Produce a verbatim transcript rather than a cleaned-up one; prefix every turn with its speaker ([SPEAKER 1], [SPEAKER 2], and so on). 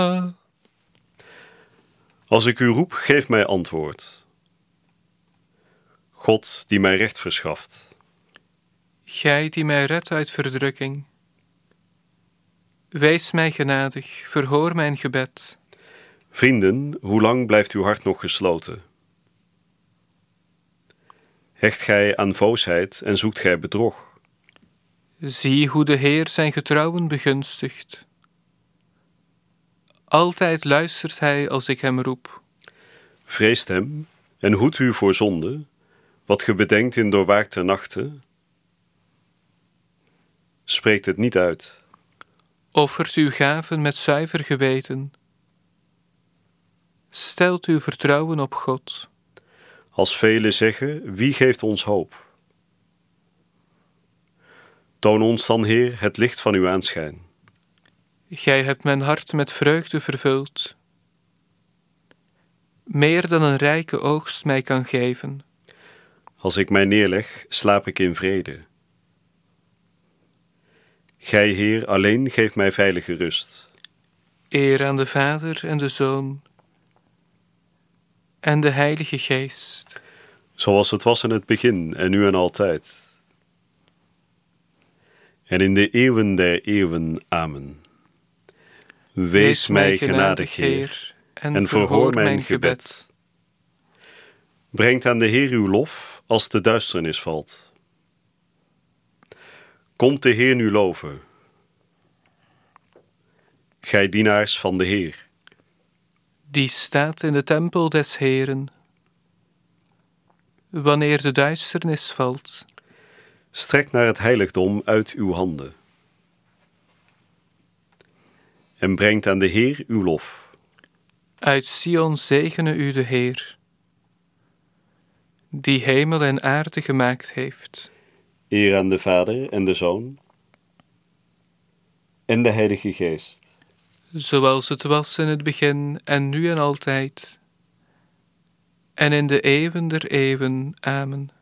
[SPEAKER 1] Als ik u roep, geef mij antwoord. God die mij recht verschaft.
[SPEAKER 2] Gij die mij redt uit verdrukking. Wees mij genadig, verhoor mijn gebed.
[SPEAKER 1] Vrienden, hoe lang blijft uw hart nog gesloten? Hecht gij aan voosheid en zoekt gij bedrog?
[SPEAKER 2] Zie hoe de Heer zijn getrouwen begunstigt. Altijd luistert hij als ik hem roep.
[SPEAKER 1] Vreest hem en hoedt u voor zonde, wat ge bedenkt in doorwaakte nachten. Spreekt het niet uit.
[SPEAKER 2] Offert uw gaven met zuiver geweten. Stelt uw vertrouwen op God.
[SPEAKER 1] Als velen zeggen, wie geeft ons hoop? Toon ons dan, Heer, het licht van uw aanschijn.
[SPEAKER 2] Gij hebt mijn hart met vreugde vervuld. Meer dan een rijke oogst mij kan geven.
[SPEAKER 1] Als ik mij neerleg, slaap ik in vrede. Gij, Heer, alleen geeft mij veilige rust.
[SPEAKER 2] Eer aan de Vader en de Zoon en de Heilige Geest.
[SPEAKER 1] Zoals het was in het begin en nu en altijd. En in de eeuwen der eeuwen. Amen. Wees, Wees mij genadig, Heer, en, en verhoor mijn gebed. Brengt aan de Heer uw lof als de duisternis valt. Komt de Heer nu loven. Gij dienaars van de Heer.
[SPEAKER 2] Die staat in de tempel des Heeren. Wanneer de duisternis valt.
[SPEAKER 1] Strek naar het heiligdom uit uw handen. En brengt aan de Heer uw lof.
[SPEAKER 2] Uit Sion zegene u de Heer, die hemel en aarde gemaakt heeft.
[SPEAKER 1] Eer aan de Vader en de Zoon en de Heilige Geest.
[SPEAKER 2] Zoals het was in het begin en nu en altijd, en in de eeuwen der eeuwen. Amen.